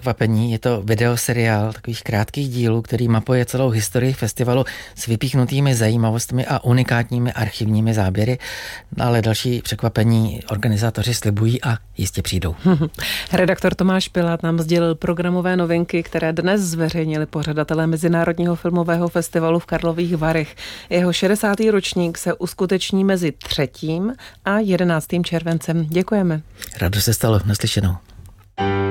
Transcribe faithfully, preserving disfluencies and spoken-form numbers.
překvapení. Je to videoseriál takových krátkých dílů, který mapuje celou historii festivalu s vypíchnutými zajímavostmi a unikátními archivními záběry, ale další překvapení organizátoři slibují a jistě přijdou. Redaktor Tomáš Pilát nám sdělil programové novinky, které dnes zveřejnili pořadatelé Mezinárodního filmového festivalu v Karlových Varech. Jeho šedesátý ročník se uskuteční mezi třetím a jedenáctým červencem. Děkujeme. Rádo se stalo, naslyšenou.